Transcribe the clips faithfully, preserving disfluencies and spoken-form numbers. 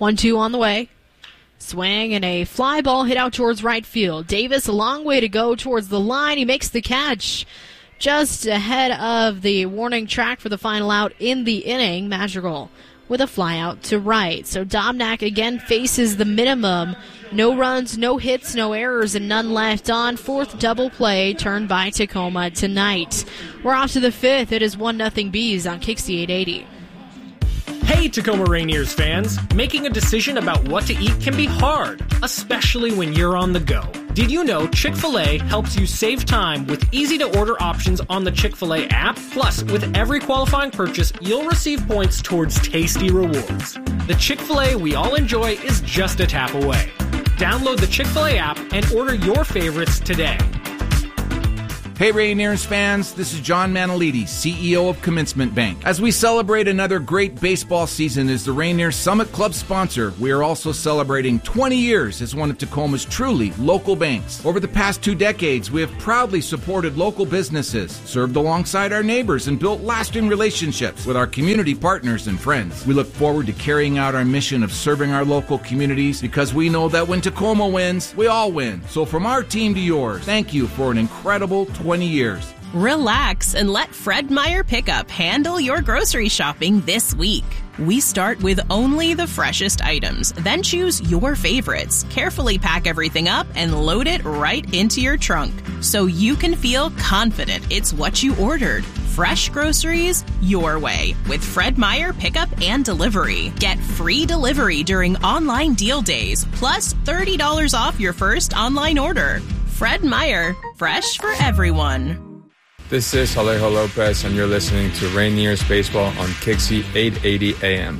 one two on the way. Swing and a fly ball hit out towards right field. Davis, a long way to go towards the line. He makes the catch just ahead of the warning track for the final out in the inning. Madrigal with a fly out to right. So Domnack again faces the minimum. No runs, no hits, no errors, and none left on. Fourth double play turned by Tacoma tonight. We're off to the fifth. It is one nothing Bees on Kixie eight eighty. Hey, Tacoma Rainiers fans! Making a decision about what to eat can be hard, especially when you're on the go. Did you know Chick-fil-A helps you save time with easy-to-order options on the Chick-fil-A app? Plus, with every qualifying purchase, you'll receive points towards tasty rewards. The Chick-fil-A we all enjoy is just a tap away. Download the Chick-fil-A app and order your favorites today. Hey Rainiers fans, this is John Manalidi, C E O of Commencement Bank. As we celebrate another great baseball season as the Rainiers Summit Club sponsor, we are also celebrating twenty years as one of Tacoma's truly local banks. Over the past two decades, we have proudly supported local businesses, served alongside our neighbors, and built lasting relationships with our community partners and friends. We look forward to carrying out our mission of serving our local communities because we know that when Tacoma wins, we all win. So from our team to yours, thank you for an incredible twenty years. Relax and let Fred Meyer Pickup handle your grocery shopping this week. We start with only the freshest items, then choose your favorites, carefully pack everything up, and load it right into your trunk so you can feel confident it's what you ordered. Fresh groceries your way with Fred Meyer Pickup and Delivery. Get free delivery during online deal days, plus thirty dollars off your first online order. Fred Meyer, fresh for everyone. This is Alejo Lopez, and you're listening to Rainiers Baseball on Kixie eight eighty A M.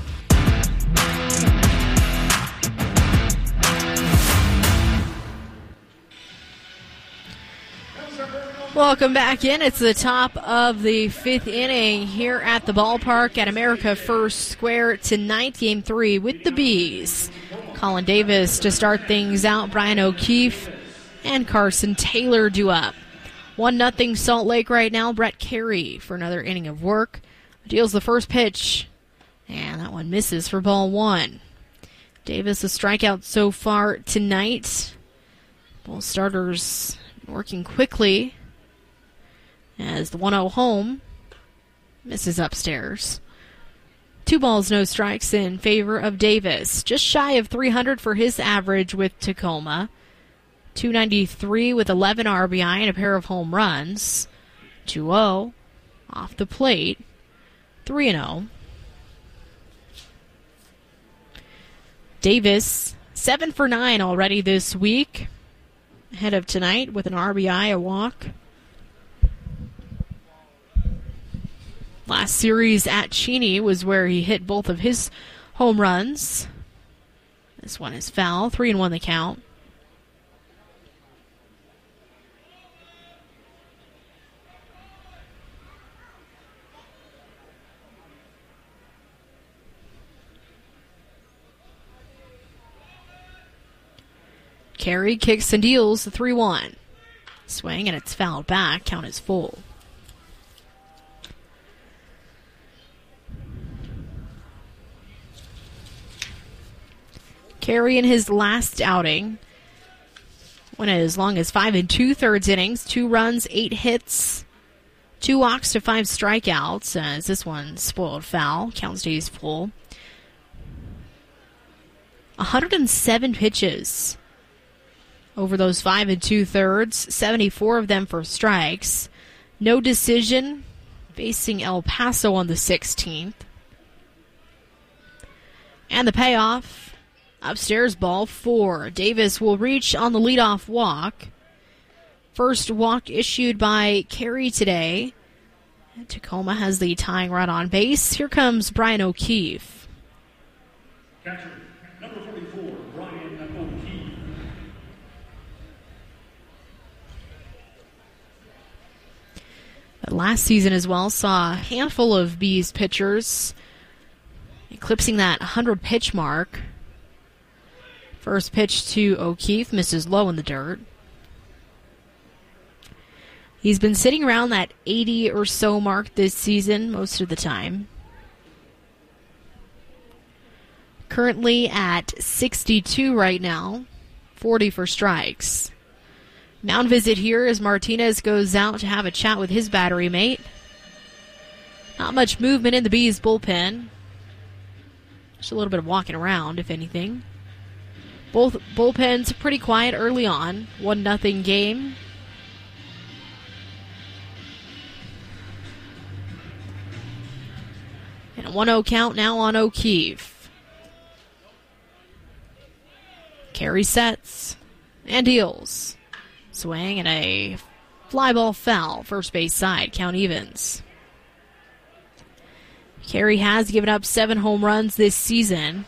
Welcome back in. It's the top of the fifth inning here at the ballpark at America First Square tonight, game three with the Bees. Colin Davis to start things out. Brian O'Keefe and Carson Taylor due up. one nothing Salt Lake right now. Brett Carey for another inning of work. Deals the first pitch, and that one misses for ball one. Davis a strikeout so far tonight. Both starters working quickly as the one oh home misses upstairs. Two balls, no strikes in favor of Davis. Just shy of three hundred for his average with Tacoma. two ninety-three with eleven R B I and a pair of home runs. two oh off the plate. three and oh. Davis, seven for nine already this week. Ahead of tonight with an R B I, a walk. Last series at Cheney was where he hit both of his home runs. This one is foul. three and one the count. Carey kicks and deals the three one. Swing, and it's fouled back. Count is full. Carey in his last outing went as long as five and two-thirds innings. Two runs, eight hits, two walks to five strikeouts. As this one spoiled foul. Count stays full. one hundred seven pitches over those five and two-thirds, seventy-four of them for strikes. No decision, facing El Paso on the sixteenth. And the payoff, upstairs ball four. Davis will reach on the leadoff walk. First walk issued by Carey today. Tacoma has the tying run on base. Here comes Brian O'Keefe. Catcher, number forty-four, Brian O'Keefe. But last season as well saw a handful of Bees pitchers eclipsing that one hundred pitch mark. First pitch to O'Keefe misses low in the dirt. He's been sitting around that eighty or so mark this season most of the time. currently at sixty-two right now, forty for strikes. Mound visit here as Martinez goes out to have a chat with his battery mate. Not much movement in the Bees bullpen. Just a little bit of walking around, if anything. Both bullpens pretty quiet early on. one nothing game. And a one oh count now on O'Keefe. Carey sets and deals. Swing and a fly ball foul. First base side. Count evens. Carey has given up seven home runs this season.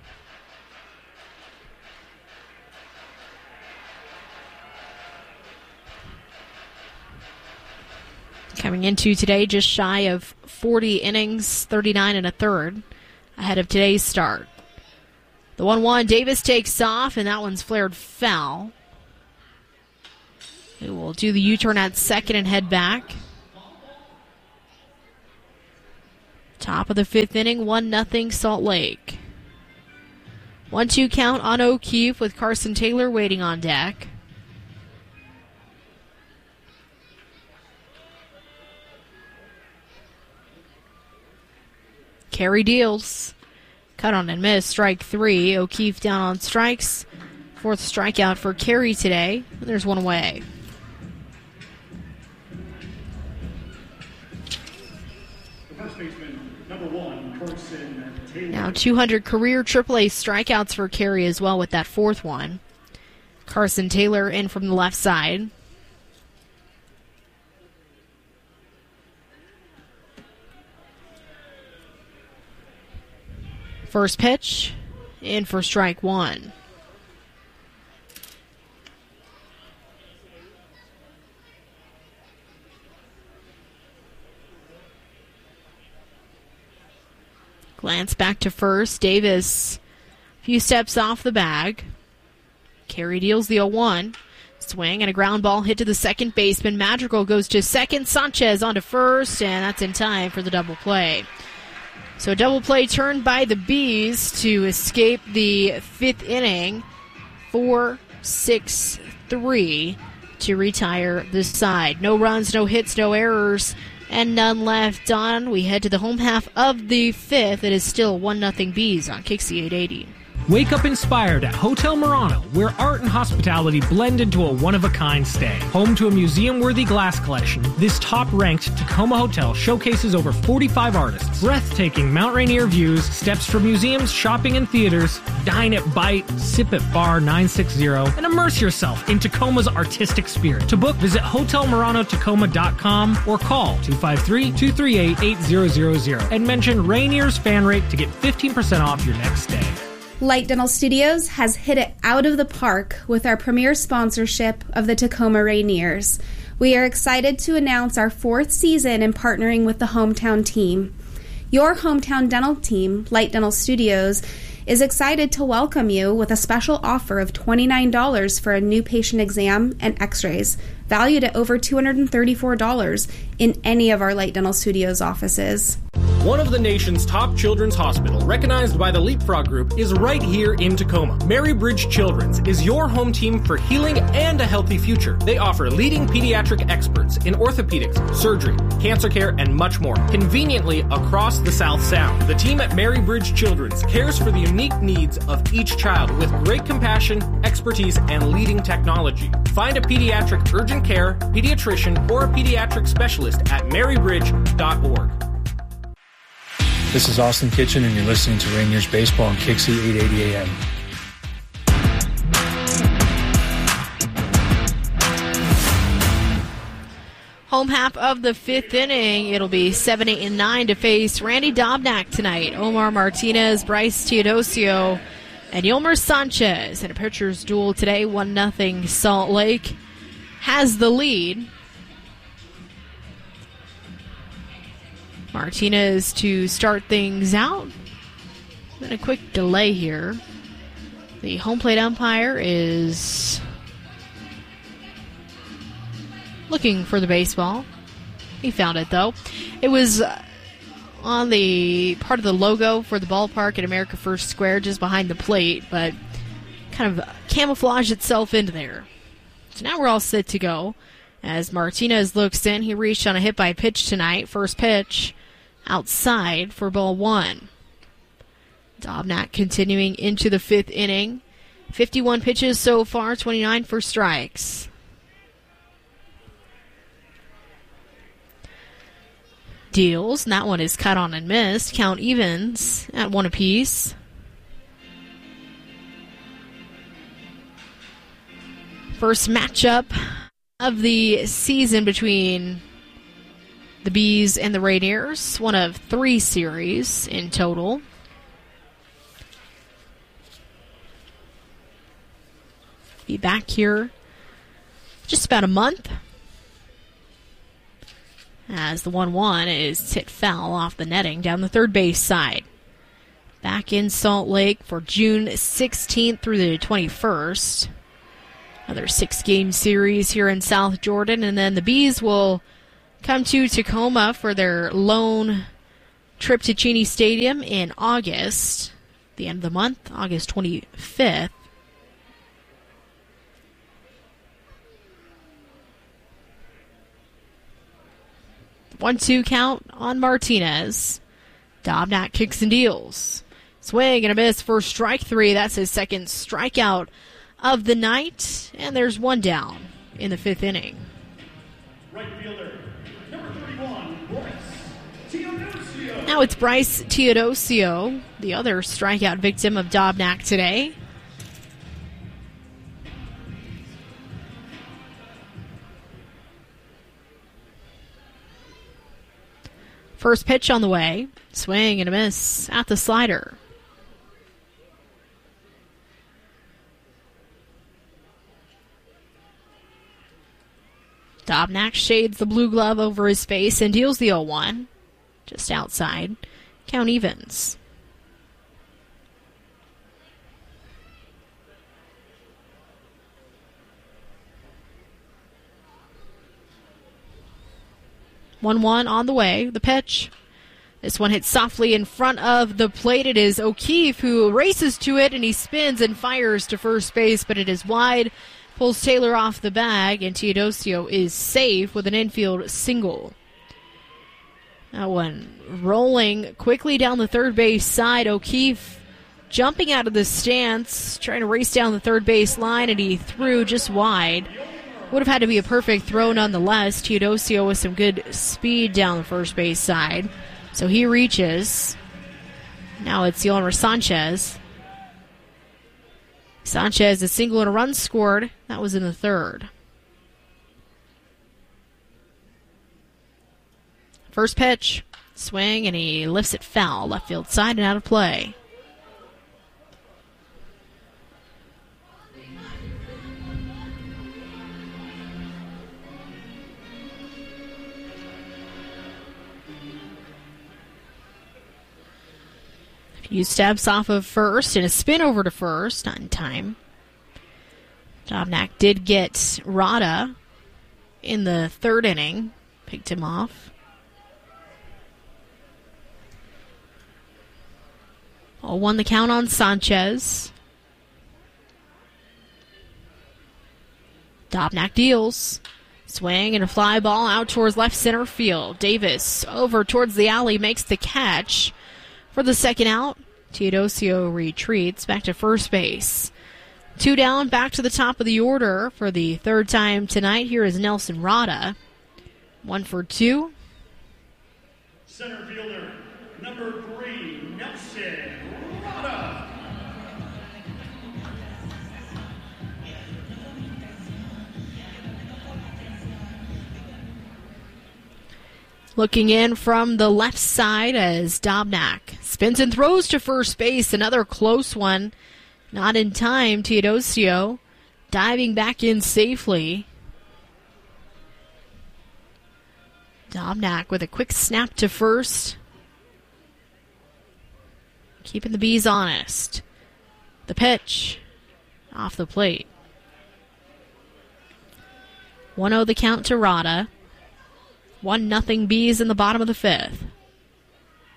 Coming into today just shy of forty innings, thirty-nine and a third, ahead of today's start. The one one, Davis takes off, and that one's flared foul. He will do the U-turn at second and head back. Top of the fifth inning, one nothing Salt Lake. one two count on O'Keefe with Carson Taylor waiting on deck. Carey deals. Cut on and miss. Strike three. O'Keefe down on strikes. Fourth strikeout for Carey today. And there's one away. The first baseman, number one, Carson Taylor. Now two hundred career triple A strikeouts for Carey as well with that fourth one. Carson Taylor in from the left side. First pitch, in for strike one. Glance back to first. Davis, a few steps off the bag. Carey deals the oh one. Swing and a ground ball hit to the second baseman. Madrigal goes to second. Sanchez onto first, and that's in time for the double play. So a double play turned by the Bees to escape the fifth inning. four six three to retire the side. No runs, no hits, no errors, and none left on. We head to the home half of the fifth. It is still one nothing Bees on Kixie eight eighty. Wake up inspired at Hotel Murano, where art and hospitality blend into a one-of-a-kind stay. Home to a museum-worthy glass collection, this top-ranked Tacoma hotel showcases over forty-five artists, breathtaking Mount Rainier views, steps from museums, shopping, and theaters. Dine at Bite, sip at Bar nine sixty, and immerse yourself in Tacoma's artistic spirit. To book, visit hotel murano tacoma dot com or call two five three, two three eight, eight zero zero zero and mention Rainier's Fan Rate to get fifteen percent off your next stay. Light Dental Studios has hit it out of the park with our premier sponsorship of the Tacoma Rainiers. We are excited to announce our fourth season in partnering with the hometown team. Your hometown dental team, Light Dental Studios, is excited to welcome you with a special offer of twenty-nine dollars for a new patient exam and x-rays, valued at over two hundred thirty-four dollars in any of our Light Dental Studios offices. One of the nation's top children's hospital, recognized by the Leapfrog Group, is right here in Tacoma. Mary Bridge Children's is your home team for healing and a healthy future. They offer leading pediatric experts in orthopedics, surgery, cancer care, and much more, conveniently across the South Sound. The team at Mary Bridge Children's cares for the unique needs of each child with great compassion, expertise, and leading technology. Find a pediatric urgent care, pediatrician, or a pediatric specialist at mary bridge dot org. This is Austin Kitchen, and you're listening to Rainiers Baseball on Kixie eight eighty A M. Home half of the fifth inning. It'll be seven, eight, and nine to face Randy Dobnak tonight. Omar Martinez, Bryce Teodosio, and Yolmer Sanchez. In a pitcher's duel today, one nothing Salt Lake has the lead. Martinez to start things out. Been a quick delay here. The home plate umpire is looking for the baseball. He found it, though. It was uh, on the part of the logo for the ballpark at America First Square, just behind the plate, but kind of camouflage itself into there. So now we're all set to go. As Martinez looks in, he reached on a hit by pitch tonight. First pitch outside for ball one. Dobnak continuing into the fifth inning. fifty-one pitches so far, twenty-nine for strikes. Deals, and that one is cut on and missed. Count evens at one apiece. First matchup of the season between the Bees and the Rainiers. One of three series in total. Be back here just about a month. As the one one is hit foul off the netting down the third base side. Back in Salt Lake for June sixteenth through the twenty-first. Another six-game series here in South Jordan. And then the Bees will come to Tacoma for their lone trip to Cheney Stadium in August. The end of the month, August twenty-fifth. one two count on Martinez. Dobnak kicks and deals. Swing and a miss for strike three. That's his second strikeout of the night. And there's one down in the fifth inning. Right fielder, number thirty-one, Bryce Teodosio. Now it's Bryce Teodosio, the other strikeout victim of Dobnak today. First pitch on the way. Swing and a miss at the slider. Dobnak shades the blue glove over his face and deals the oh one. Just outside. Count evens. one one on the way. The pitch. This one hits softly in front of the plate. It is O'Keefe who races to it, and he spins and fires to first base, but it is wide. Pulls Taylor off the bag, and Teodosio is safe with an infield single. That one rolling quickly down the third base side. O'Keefe jumping out of the stance, trying to race down the third base line, and he threw just wide. Would have had to be a perfect throw nonetheless. Teodosio with some good speed down the first base side. So he reaches. Now it's Yolmer Sanchez. Sanchez, a single and a run scored. That was in the third. First pitch. Swing, and he lifts it foul. Left field side and out of play. Few steps off of first and a spin over to first. Not in time. Dobnak did get Rada in the third inning. Picked him off. All won the count on Sanchez. Dobnak deals. Swing and a fly ball out towards left center field. Davis over towards the alley makes the catch. For the second out, Teodosio retreats back to first base. Two down, back to the top of the order for the third time tonight. Here is Nelson Rada. One for two. Center fielder, number three, Nelson Rada. Looking in from the left side as Dobnak spins and throws to first base. Another close one. Not in time. Teodosio diving back in safely. Dobnak with a quick snap to first. Keeping the Bees honest. The pitch off the plate. one oh the count to Rada. One nothing Bees in the bottom of the fifth.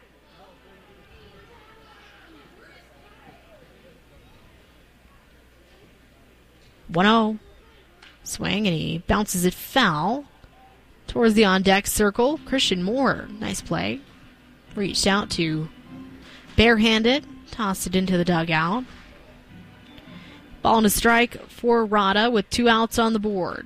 one oh. Swing, and he bounces it foul towards the on-deck circle. Christian Moore, nice play. Reached out to barehanded, tossed it into the dugout. Ball and a strike for Rada with two outs on the board.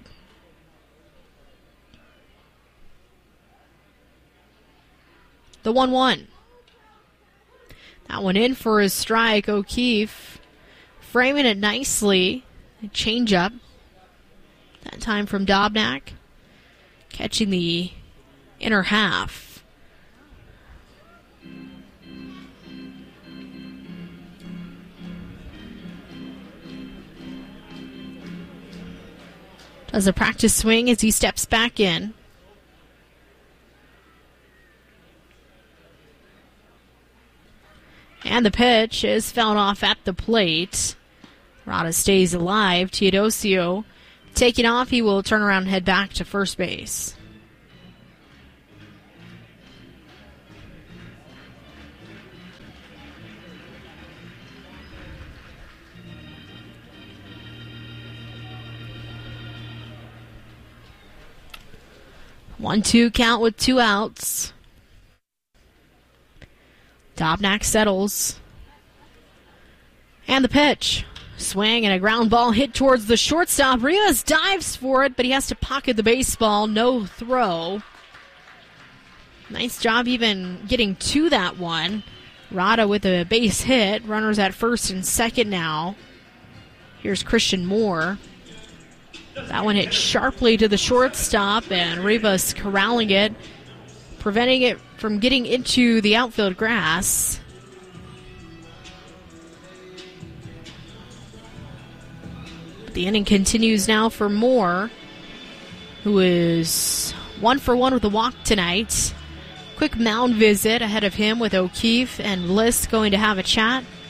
The one one. That one in for a strike. O'Keefe framing it nicely. A change-up. That time from Dobnak. Catching the inner half. Does a practice swing as he steps back in. And the pitch is fouled off at the plate. Rada stays alive. Teodosio taking off. He will turn around and head back to first base. one two count with two outs. Dobnak settles. And the pitch. Swing and a ground ball hit towards the shortstop. Rivas dives for it, but he has to pocket the baseball. No throw. Nice job even getting to that one. Rada with a base hit. Runners at first and second now. Here's Christian Moore. That one hit sharply to the shortstop, and Rivas corralling it, preventing it from getting into the outfield grass. But the inning continues now for Moore, who is one for one with a walk tonight. Quick mound visit ahead of him with O'Keefe and Bliss going to have a chat.